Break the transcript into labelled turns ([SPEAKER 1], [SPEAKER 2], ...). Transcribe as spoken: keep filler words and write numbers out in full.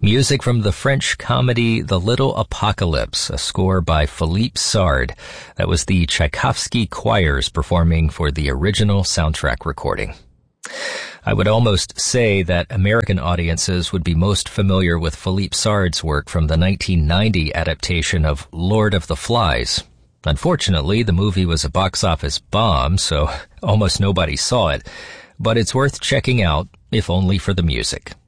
[SPEAKER 1] Music from the French comedy The Little Apocalypse, a score by Philippe Sard. That was the Tchaikovsky Choirs performing for the original soundtrack recording. I would almost say that American audiences would be most familiar with Philippe Sard's work from the nineteen ninety adaptation of Lord of the Flies. Unfortunately, the movie was a box office bomb, so almost nobody saw it, but it's worth checking out, if only for the music.